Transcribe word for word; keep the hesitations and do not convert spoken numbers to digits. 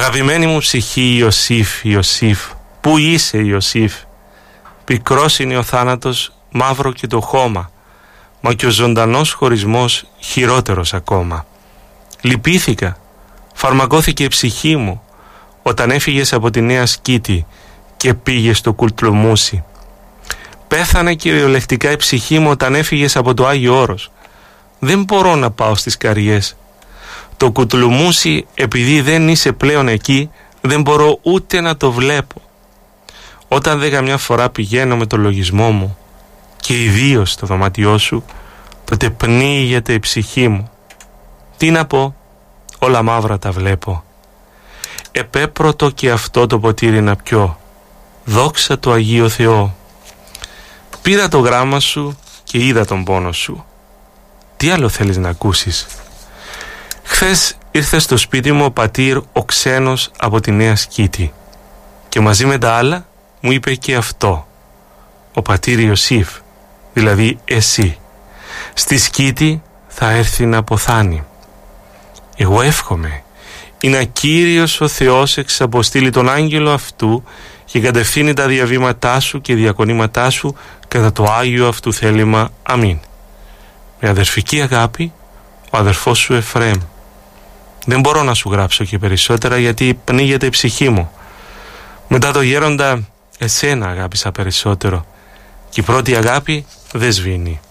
Αγαπημένη μου ψυχή Ιωσήφ, Ιωσήφ, πού είσαι Ιωσήφ? Πικρός είναι ο θάνατος, μαύρο και το χώμα, μα και ο ζωντανός χωρισμός χειρότερος ακόμα. Λυπήθηκα, φαρμακώθηκε η ψυχή μου, όταν έφυγες από τη Νέα Σκήτη και πήγες στο Κουλτλομούσι. Πέθανε κυριολεκτικά η ψυχή μου όταν έφυγες από το Άγιο Όρος. Δεν μπορώ να πάω στις Καριές. Το Κουτλουμούσι, επειδή δεν είσαι πλέον εκεί, δεν μπορώ ούτε να το βλέπω. Όταν δε καμιά φορά πηγαίνω με το λογισμό μου και ιδίως στο δωμάτιό σου, τότε πνίγεται η ψυχή μου. Τι να πω, όλα μαύρα τα βλέπω. Επέπρωτο και αυτό το ποτήρι να πιω, δόξα το Αγίο Θεό. Πήρα το γράμμα σου και είδα τον πόνο σου. Τι άλλο θέλεις να ακούσεις? Χθες ήρθε στο σπίτι μου ο πατήρ ο ξένος από τη Νέα Σκήτη και μαζί με τα άλλα μου είπε και αυτό. Ο πατήρ Ιωσήφ, δηλαδή εσύ, στη Σκήτη θα έρθει να αποθάνει. Εγώ εύχομαι είναι ακύριος ο Θεός εξαποστείλει τον άγγελο αυτού και κατευθύνει τα διαβήματά σου και διακονήματά σου κατά το Άγιο αυτού θέλημα. Αμήν. Με αδερφική αγάπη, ο αδερφός σου Εφραίμ. Δεν μπορώ να σου γράψω και περισσότερα γιατί πνίγεται η ψυχή μου. Μετά το γέροντα εσένα αγάπησα περισσότερο και η πρώτη αγάπη δεν σβήνει.